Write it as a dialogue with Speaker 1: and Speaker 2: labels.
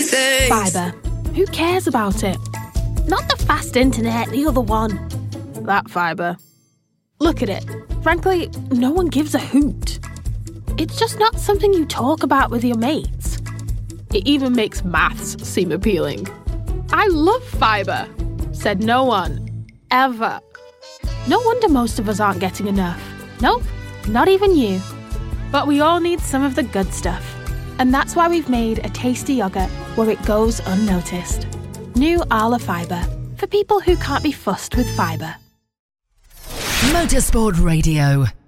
Speaker 1: things.
Speaker 2: Fibre. Who cares about it? Not the fast internet, the other one. That fibre. Look at it. Frankly, no one gives a hoot. It's just not something you talk about with your mates. It even makes maths seem appealing. I love fibre, said no one. Ever. No wonder most of us aren't getting enough. Nope, not even you. But we all need some of the good stuff. And that's why we've made a tasty yoghurt where it goes unnoticed. New Arla Fibre, for people who can't be fussed with fibre.
Speaker 3: Motorsport Radio.